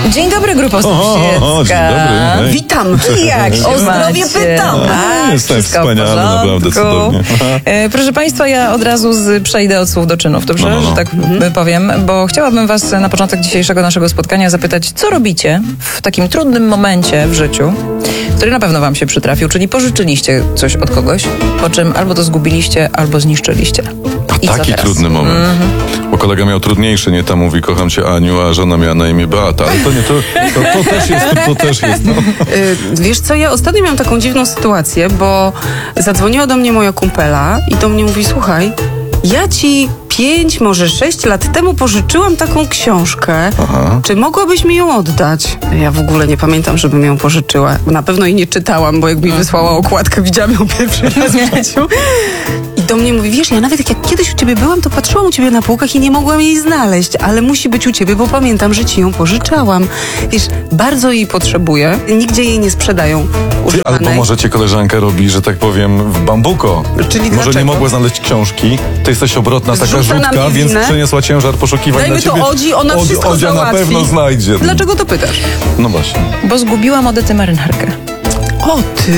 Dzień dobry, grupo sąsiedzka. Dzień dobry. Hej. Witam. Jak się O zdrowie macie? pytam. Jestem wszystko w wspaniały, porządku. naprawdę cudownie. Proszę Państwa, ja od razu przejdę od słów do czynów, dobrze? No. Że tak powiem, bo chciałabym Was na początek dzisiejszego naszego spotkania zapytać, co robicie w takim trudnym momencie w życiu, który na pewno Wam się przytrafił, czyli pożyczyliście coś od kogoś, po czym albo to zgubiliście, albo zniszczyliście. I co Taki teraz? trudny moment. Bo kolega miał trudniejszy, nie? Tam mówi, kocham cię, Aniu, a żona miała na imię Beata. Ale to nie, to też jest. No. Wiesz co, ja ostatnio miałam taką dziwną sytuację, bo zadzwoniła do mnie moja kumpela i do mnie mówi, słuchaj, ja ci 5, może 6 lat temu pożyczyłam taką książkę. Aha. Czy mogłabyś mi ją oddać? Ja w ogóle nie pamiętam, żebym ją pożyczyła. Na pewno jej nie czytałam, bo jak mi wysłała okładkę, widziałam ją pierwszy raz w życiu. I do mnie mówi, wiesz, ja nawet jak kiedyś u ciebie byłam, to patrzyłam u ciebie na półkach i nie mogłam jej znaleźć, ale musi być u ciebie, bo pamiętam, że ci ją pożyczałam. Wiesz, bardzo jej potrzebuję. Nigdzie jej nie sprzedają używanej. Albo może cię koleżanka robi, że tak powiem, w bambuko. Czyli może dlaczego? nie mogła znaleźć książki, ty jesteś obrotna, taka Zrzuca na rzutka, mnie więc winę. przeniosła ciężar poszukiwań Dajmy na to ciebie. Odzi, ona wszystko Odzia na załatwi. pewno znajdzie. Dlaczego to pytasz? No właśnie. Bo zgubiłam od Ety marynarkę. O ty!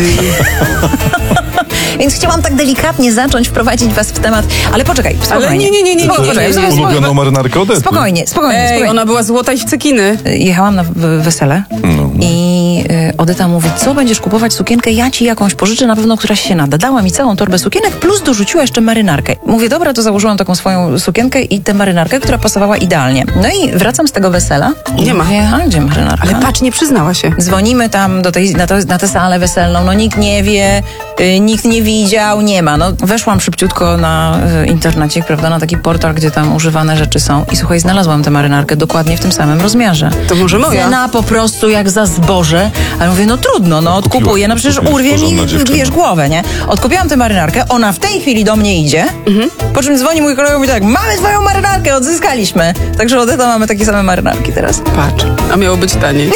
Więc chciałam tak delikatnie zacząć wprowadzić Was w temat, ale poczekaj, spokojnie. Ale nie. Poczekaj, Ulubioną marynarkę Odety. Spokojnie. Ej, ona była złota i w cekiny. Jechałam na wesele i Odeta mówi, co będziesz kupować sukienkę, ja ci jakąś pożyczę, na pewno któraś się nada. Dała mi całą torbę sukienek, plus dorzuciła jeszcze marynarkę. Mówię, dobra, to założyłam taką swoją sukienkę i tę marynarkę, która pasowała idealnie. No i wracam z tego wesela i Nie ma. mówię, a gdzie marynarka? Ale patrz, nie przyznała się. Dzwonimy tam na tę salę weselną, no nikt nie wie, nikt nie widział, nie ma. No weszłam szybciutko na internecie, prawda, na taki portal, gdzie tam używane rzeczy są i słuchaj, znalazłam tę marynarkę dokładnie w tym samym rozmiarze. To może moja? Cena po prostu jak za zboże, ale mówię, no trudno, no odkupuję, no przecież kupiłaś, urwie mi, porządna dziewczyna. wiesz, głowę, nie? Odkupiłam tę marynarkę, ona w tej chwili do mnie idzie, po czym dzwoni mój kolega i mówi tak, mamy twoją marynarkę, odzyskaliśmy. Także od Odeta mamy takie same marynarki teraz. Patrz, a miało być taniej.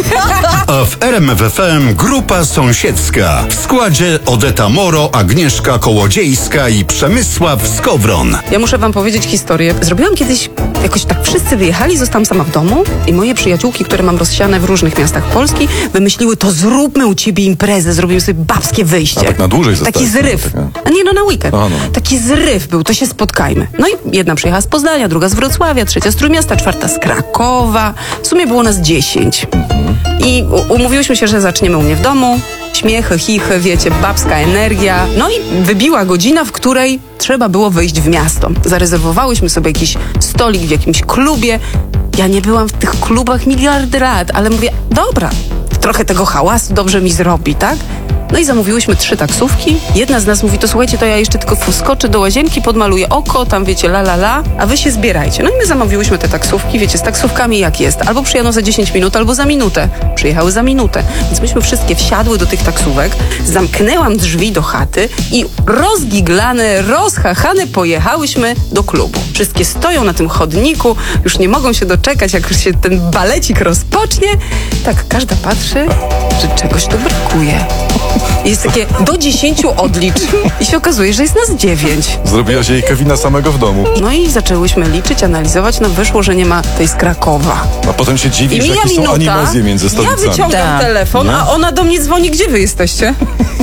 A w RMF FM grupa sąsiedzka. W składzie Odeta Moro, Agnieszka Kołodziejska i Przemysław Skowron. Ja muszę wam powiedzieć historię. Zrobiłam kiedyś, jakoś tak wszyscy wyjechali, zostałam sama w domu i moje przyjaciółki, które mam rozsiane w różnych miastach Polski, wymyśliły, to zróbmy u ciebie imprezę, zrobimy sobie babskie wyjście. A tak na dłużej Taki zostałeś, zryw. taka. A nie, no na weekend. A, no. Taki zryw był, to się spotkajmy. No i jedna przyjechała z Poznania, druga z Wrocławia, trzecia z Trójmiasta, czwarta z Krakowa. W sumie było nas 10. I umówiłyśmy się, że zaczniemy u mnie w domu. Śmiechy, chichy, wiecie, babska energia. No i wybiła godzina, w której trzeba było wyjść w miasto. Zarezerwowałyśmy sobie jakiś stolik w jakimś klubie. Ja nie byłam w tych klubach miliardy lat, ale mówię, dobra, trochę tego hałasu dobrze mi zrobi, tak? No i zamówiłyśmy 3 taksówki. Jedna z nas mówi, to słuchajcie, to ja jeszcze tylko wskoczę do łazienki, podmaluję oko, tam wiecie, a wy się zbierajcie. No i my zamówiłyśmy te taksówki, wiecie, z taksówkami jak jest. Albo przyjadą za 10 minut, albo za minutę. Przyjechały za minutę. Więc myśmy wszystkie wsiadły do tych taksówek, zamknęłam drzwi do chaty i rozgiglane, rozchachane pojechałyśmy do klubu. Wszystkie stoją na tym chodniku, już nie mogą się doczekać, jak się ten balecik rozpocznie. Tak, każda patrzy, że czegoś tu brakuje. Jest takie do 10 odlicz i się okazuje, że jest nas 9. Zrobiłaś jej Kevina samego w domu. No i zaczęłyśmy liczyć, analizować, no wyszło, że nie ma tej z Krakowa. A potem się I dziwisz, mija jakie są minuta, animozje między ja stolicami. wyciągam Tak. telefon, Nie? a ona do mnie dzwoni, gdzie wy jesteście?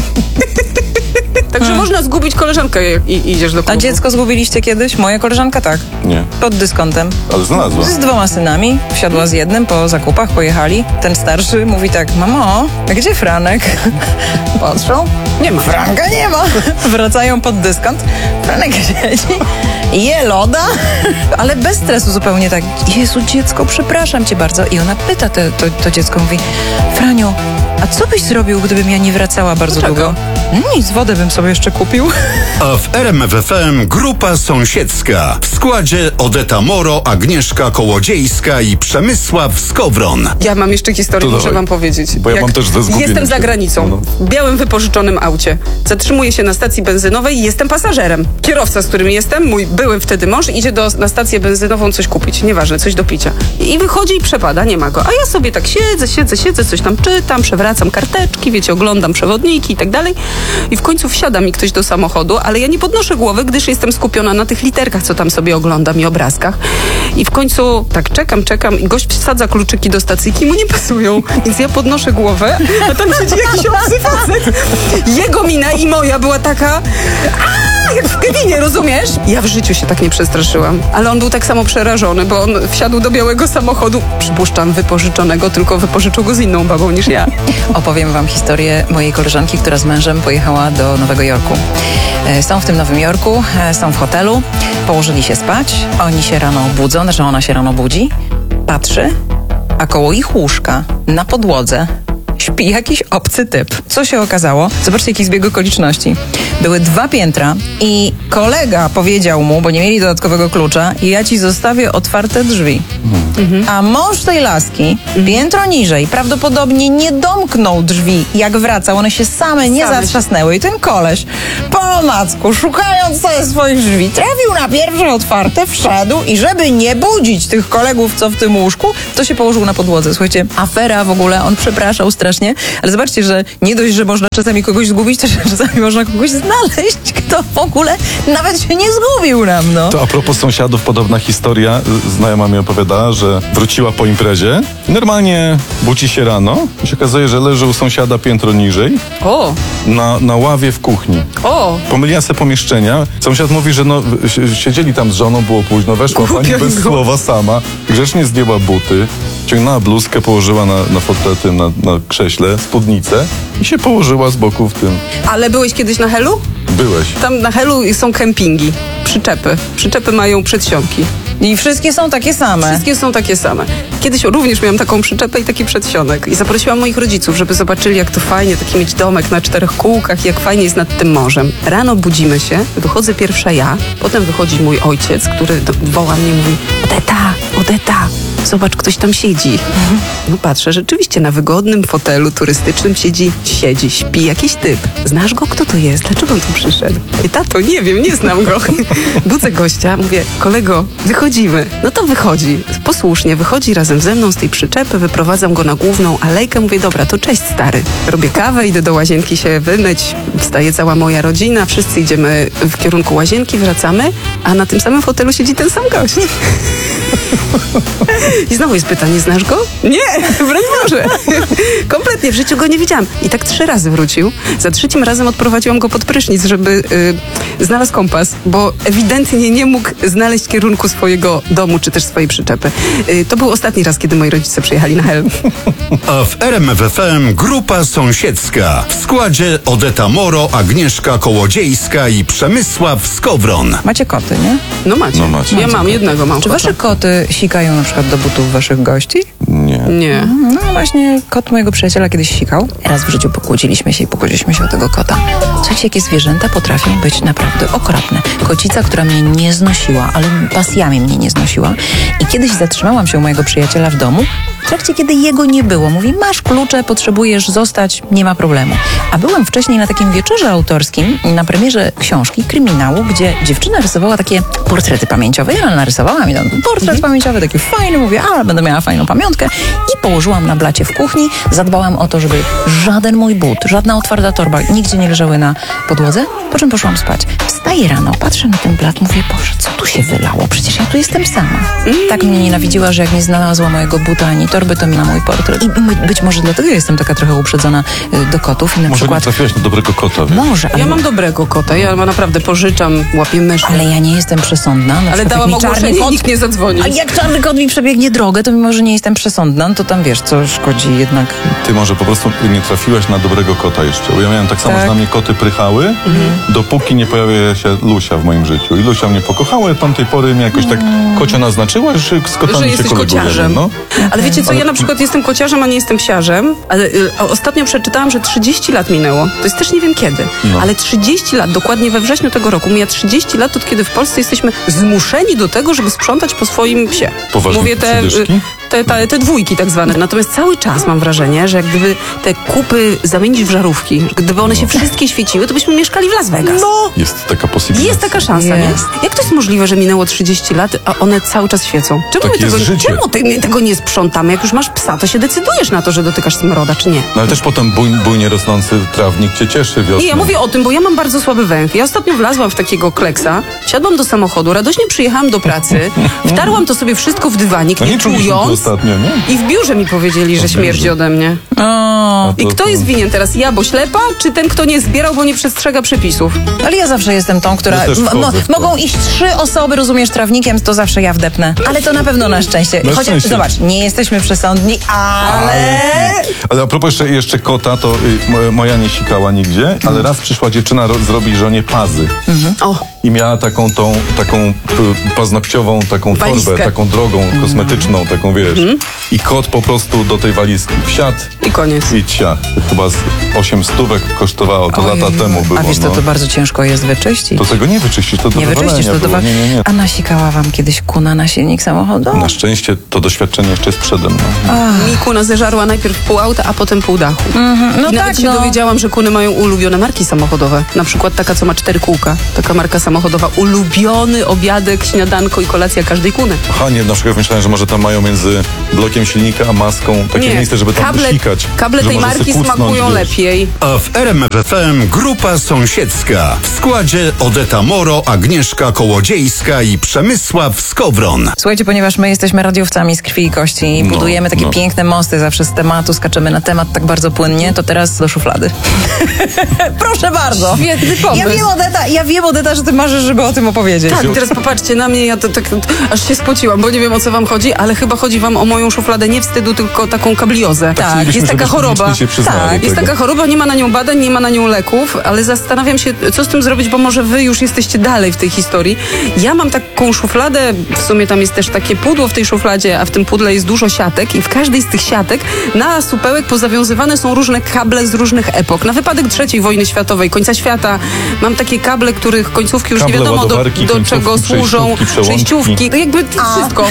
Także można zgubić koleżankę, jak idziesz do A klubu. dziecko zgubiliście kiedyś? Moja koleżanka tak. Nie, Pod dyskontem. ale znalazła. Z 2 synami, wsiadła z jednym, po zakupach pojechali. Ten starszy mówi tak, mamo, a gdzie Franek? Patrzą, Nie ma. Franka nie ma. Wracają pod dyskont, Franek siedzi, je loda, ale bez stresu zupełnie tak. Jezu, dziecko, przepraszam cię bardzo. I ona pyta to dziecko, mówi, Franiu, a co byś zrobił, gdybym ja nie wracała bardzo Dlaczego? długo? Nic, wodę bym sobie jeszcze kupił. A w RMF FM grupa sąsiedzka. W składzie Odeta Moro, Agnieszka Kołodziejska i Przemysław Skowron. Ja mam jeszcze historię, To muszę dawaj. wam powiedzieć. Bo ja mam też ze zgubieniem Jestem za się. granicą, No. w białym wypożyczonym aucie. Zatrzymuję się na stacji benzynowej i jestem pasażerem. Kierowca, z którym jestem, mój były wtedy mąż, idzie na stację benzynową coś kupić, nieważne, coś do picia. I wychodzi i przepada, nie ma go. A ja sobie tak siedzę, coś tam czytam, przewracam. przewracam karteczki, wiecie, oglądam przewodniki i tak dalej. I w końcu wsiada mi ktoś do samochodu, ale ja nie podnoszę głowy, gdyż jestem skupiona na tych literkach, co tam sobie oglądam i obrazkach. I w końcu tak czekam i gość wsadza kluczyki do stacyjki, mu nie pasują. Więc ja podnoszę głowę, a tam siedzi jakiś obcy facet. Jego mina i moja była taka... jak w Kevinie, rozumiesz? Ja w życiu się tak nie przestraszyłam. Ale on był tak samo przerażony, bo on wsiadł do białego samochodu, przypuszczam wypożyczonego, tylko wypożyczył go z inną babą niż ja. Opowiem wam historię mojej koleżanki, która z mężem pojechała do Nowego Jorku. Są w tym Nowym Jorku, są w hotelu, położyli się spać, oni się rano budzą, znaczy ona się rano budzi, patrzy, a koło ich łóżka na podłodze śpi jakiś obcy typ. Co się okazało? Zobaczcie, jaki zbieg okoliczności. Były 2 piętra i kolega powiedział mu, bo nie mieli dodatkowego klucza, ja ci zostawię otwarte drzwi. A mąż tej laski, piętro niżej, prawdopodobnie nie domknął drzwi, jak wracał. One się same nie zatrzasnęły. I ten koleś po omacku, szukając sobie swoich drzwi, trafił na pierwsze otwarte, wszedł i żeby nie budzić tych kolegów, co w tym łóżku, to się położył na podłodze. Słuchajcie, afera w ogóle, on przepraszał strasznie, ale zobaczcie, że nie dość, że można czasami kogoś zgubić, też czasami można kogoś znaleźć, kto w ogóle nawet się nie zgubił nam, no. To a propos sąsiadów, podobna historia. Znajoma mi opowiadała, że wróciła po imprezie i normalnie budzi się rano i się okazuje, że leży u sąsiada piętro niżej O! na ławie w kuchni. O! Pomyliła se pomieszczenia. Sąsiad mówi, że siedzieli tam z żoną, było późno, weszła pani bez słowa sama, grzecznie zdjęła buty, ciągnęła bluzkę, położyła na fotelu, na krześle, spódnicę i się położyła z boku w tym. Ale byłeś kiedyś na Helu? Byłeś. Tam na Helu są kempingi, przyczepy. Przyczepy mają przedsionki. I wszystkie są takie same. Wszystkie są takie same. Kiedyś również miałam taką przyczepę i taki przedsionek. I zaprosiłam moich rodziców, żeby zobaczyli, jak to fajnie, taki mieć domek na 4 kółkach, jak fajnie jest nad tym morzem. Rano budzimy się, wychodzę pierwsza ja, potem wychodzi mój ojciec, który woła mnie i mówi: Odeta, zobacz, ktoś tam siedzi. No patrzę, rzeczywiście na wygodnym fotelu turystycznym siedzi, śpi jakiś typ. Znasz go? Kto to jest? Dlaczego on tu przyszedł? I tato, nie wiem, nie znam go. Budzę gościa, mówię: kolego, wychodzimy. No to wychodzi. Posłusznie wychodzi razem ze mną z tej przyczepy, wyprowadzam go na główną alejkę, mówię: dobra, to cześć stary. Robię kawę, idę do łazienki się wymyć, wstaje cała moja rodzina, wszyscy idziemy w kierunku łazienki, wracamy, a na tym samym fotelu siedzi ten sam gość. I znowu jest pytanie: znasz go? Nie, broń Boże. Kompletnie, w życiu go nie widziałam. I tak 3 razy wrócił. Za 3 razem odprowadziłam go pod prysznic, żeby znalazł kompas, bo ewidentnie nie mógł znaleźć kierunku swojego domu, czy też swojej przyczepy. To był ostatni raz, kiedy moi rodzice przyjechali na Hel. A w RMF FM grupa sąsiedzka. W składzie Odeta Moro, Agnieszka Kołodziejska i Przemysław Skowron. Macie koty, nie? No macie. No macie. Ja mam jednego, mam Czy kota. wasze koty sikają na przykład do butów waszych gości? Nie. Nie. No właśnie, kot mojego przyjaciela kiedyś sikał. Raz w życiu pokłóciliśmy się o tego kota. Słuchajcie, jakie zwierzęta potrafią być naprawdę okropne. Kocica, która mnie nie znosiła, ale pasjami mnie nie znosiła. I kiedyś zatrzymałam się u mojego przyjaciela w domu, w trakcie kiedy jego nie było. Mówi: masz klucze, potrzebujesz zostać, nie ma problemu. A byłem wcześniej na takim wieczorze autorskim, na premierze książki, kryminału, gdzie dziewczyna rysowała takie portrety pamięciowe. Ja narysowała mi tam portret pamięciowy, taki fajny, mówię: ale będę miała fajną pamiątkę. I położyłam na blacie w kuchni, zadbałam o to, żeby żaden mój but, żadna otwarta torba nigdzie nie leżały na podłodze, po czym poszłam spać. Wstaję rano, patrzę na ten blat, mówię: Boże, co tu się wylało? Przecież ja tu jestem sama. Tak mnie nienawidziła, że jak nie znalazła mojego buta ani torby, to mi na mój portret. I być może dlatego ja jestem taka trochę uprzedzona do kotów. I na Może przykład... nie trafiłaś na dobrego kota, wiesz? Może, ale... Ja mam dobrego kota, ja naprawdę pożyczam, łapię myszy. Ale ja nie jestem przesądna. Na Ale przykład, dałam jak mi czarny ogłoszenie, kot... nikt nie zadzwonił. A jak czarny kot mi przebiegnie drogę, to mimo, że nie jestem przesądna, no to tam wiesz, co szkodzi jednak. Ty może po prostu nie trafiłaś na dobrego kota jeszcze, bo ja miałem tak samo, że na mnie koty prychały, dopóki nie pojawia się Lusia w moim życiu. I Lusia mnie pokochała, od tamtej pory mnie jakoś tak kocia naznaczyła, że z kotami Że się jesteś kolegujemy. kociarzem. No. Ale wiecie co, ja na przykład jestem kociarzem, a nie jestem psiarzem, ale ostatnio przeczytałam, że 30 lat minęło. To jest też nie wiem kiedy, No. ale 30 lat, dokładnie we wrześniu tego roku, mija 30 lat, od kiedy w Polsce jesteśmy zmuszeni do tego, żeby sprzątać po swoim psie. Poważnie, Mówię te... przydyszki? te dwójki tak zwane. Natomiast cały czas mam wrażenie, że jak gdyby te kupy zamienić w żarówki, gdyby one się wszystkie świeciły, to byśmy mieszkali w Las Vegas. Jest taka possibility. Jest taka szansa, nie? Jest. Jak to jest możliwe, że minęło 30 lat, a one cały czas świecą? Takie jest życie. Czemu my tego nie sprzątamy? Jak już masz psa, to się decydujesz na to, że dotykasz smroda, czy nie? No ale też potem bujnie rosnący trawnik cię cieszy wiosną. Nie, ja mówię o tym, bo ja mam bardzo słaby węch. Ja ostatnio wlazłam w takiego kleksa, siadłam do samochodu, radośnie przyjechałam do pracy, wtarłam to sobie wszystko w dywanik, No nie nie czuliśmy to czując. ostatnio, nie? I w biurze mi powiedzieli, że śmierdzi ode mnie. O, I kto jest winien teraz? Ja, bo ślepa, czy ten, kto nie zbierał, bo nie przestrzega przepisów? ale ja zawsze jestem tą, która... Ja też wchodzę w to. mogą iść 3 osoby, rozumiesz, trawnikiem, to zawsze ja wdepnę. Ale to na pewno na szczęście. Na Chociaż, szczęście. zobacz, nie jesteśmy przesądni, ale... Ale a propos jeszcze kota, to moja nie sikała nigdzie, ale raz przyszła dziewczyna zrobić żonie pazy. O, I miała taką paznokciową, taką Walizkę. torbę, taką drogą, kosmetyczną, taką wiesz. I kot po prostu do tej walizki wsiadł i koniec. i ciach. Chyba z 8 stówek kosztowało, to lata temu było. A wiesz, no. to bardzo ciężko jest wyczyścić. To tego nie wyczyścisz, to do Nie wywalenia wyczyścisz, to było. do... Nie. A nasikała wam kiedyś kuna na silnik samochodu? Na szczęście to doświadczenie jeszcze jest przede mną. Kuna zeżarła najpierw pół auta, a potem pół dachu. No I nawet tak, się no. dowiedziałam, że kuny mają ulubione marki samochodowe. Na przykład taka, co ma 4 kółka. Taka marka samochodowa. Ulubiony obiadek, śniadanko i kolacja każdej kuny. Aha, nie, na przykład myślałem, że może tam mają między blokiem silnika a maską takie miejsce, żeby tam wysikać. Kable że tej może marki se kucnąć, smakują wiesz. lepiej. A w RMF FM grupa sąsiedzka. W składzie Odeta Moro, Agnieszka Kołodziejska i Przemysław Skowron. Słuchajcie, ponieważ my jesteśmy radiowcami z krwi i kości i budujemy takie piękne mosty zawsze z tematu, skaczemy na temat tak bardzo płynnie, to teraz do szuflady. Proszę bardzo. Świetny pomysł. Ja wiem, Odeta, że ty marzysz, żeby o tym opowiedzieć. Tak, teraz popatrzcie na mnie, ja to tak aż się spociłam, bo nie wiem, o co wam chodzi, ale chyba chodzi wam o moją szufladę nie wstydu, tylko taką kabliozę. Tak, Chcielibyśmy, jest taka żebyśmy choroba. licznie się przyznali Tak, jest tego. taka choroba, nie ma na nią badań, nie ma na nią leków, ale zastanawiam się, co z tym zrobić, bo może wy już jesteście dalej w tej historii. Ja mam taką szufladę, w sumie tam jest też takie pudło w tej szufladzie, a w tym pudle jest dużo siatek i w każdej z tych siatek na supełek pozawiązywane są różne kable z różnych epok. Na wypadek III wojny światowej, końca świata. Mam takie kable, których końcówki już Kable, nie wiadomo ładowarki, do końcówki, czego służą. przejściówki. To jakby wszystko.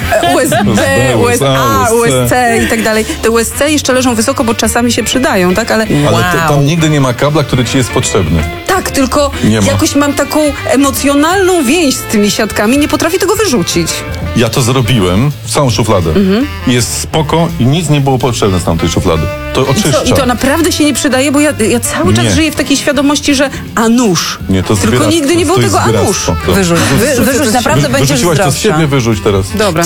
USB, USA, USC i tak dalej. Te USC jeszcze leżą wysoko, bo czasami się przydają, tak? Ale Ale tam nigdy nie ma kabla, który ci jest potrzebny. tak, tylko Nie ma. jakoś mam taką emocjonalną więź z tymi siatkami, nie potrafię tego wyrzucić. Ja to zrobiłem w całą szufladę. Jest spoko i nic nie było potrzebne z tamtej szuflady. To oczyszcza. I to naprawdę się nie przydaje, bo ja cały czas Nie. żyję w takiej świadomości, że a nóż. Nie, to Tylko zbieractwo, nigdy nie było to jest tego a nóż. zbieractwo. Wyrzuć, wyrzuć, naprawdę będziesz Wyrzuciłaś to z zdrowsza. siebie, wyrzuć teraz. Dobra.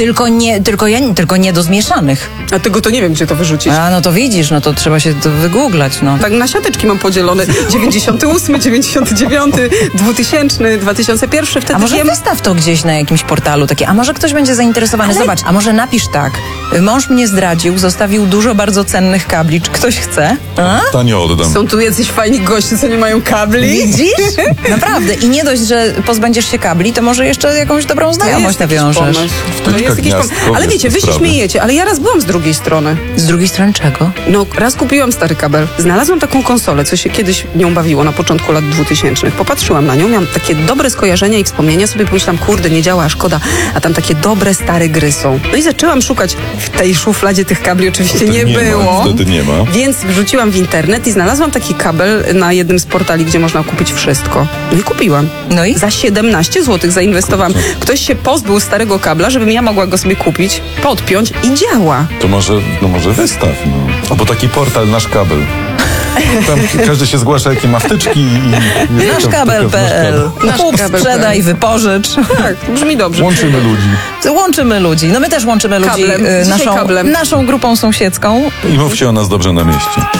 Tylko nie do zmieszanych. A tego to nie wiem, gdzie to wyrzucić. A no to widzisz, no to trzeba się to wygooglać, no. Tak na siateczki mam podzielone. 98, 99, 2000, 2001. Wtedy A może wiem... wystaw to gdzieś na jakimś portalu takie, a może ktoś będzie zainteresowany, zobacz, a może napisz tak, mąż mnie zdradził, zostawił dużo bardzo cennych kabli, czy ktoś chce? A? Tanio oddam. Są tu jacyś fajni goście, co nie mają kabli. Widzisz? Naprawdę. I nie dość, że pozbędziesz się kabli, to może jeszcze jakąś dobrą znajomość nawiążesz. To jest jakiś pomysł. Ale wiecie, wy się sprawy. śmiejecie, ale ja raz byłam z drugiej strony. Z drugiej strony czego? No, raz kupiłam stary kabel. Znalazłam taką konsolę, co się kiedyś nią bawiło na początku lat 2000. Popatrzyłam na nią, miałam takie dobre skojarzenia i wspomnienia, sobie pomyślałam, kurde, nie działa, a szkoda, a tam takie dobre, stare gry są. No i zaczęłam szukać w tej szufladzie tych kabli, oczywiście Wtedy nie nie ma, było. wtedy nie ma. Więc wrzuciłam w internet i znalazłam taki kabel na jednym z portali, gdzie można kupić wszystko. No i kupiłam. No i? Za 17 zł zainwestowałam. Ktoś się pozbył starego kabla, żebym ja mogła go sobie kupić, podpiąć i działa. To może wystaw, no. Albo taki portal Nasz Kabel. Tam każdy się zgłasza, jakie ma wtyczki i... Naszkabel.pl. Kup, Naszkabel.pl. sprzedaj, wypożycz. Tak, brzmi dobrze. Łączymy ludzi. Łączymy ludzi. No my też łączymy ludzi Kablem. Dzisiaj kablem. naszą grupą sąsiedzką. I mówcie o nas dobrze na mieście.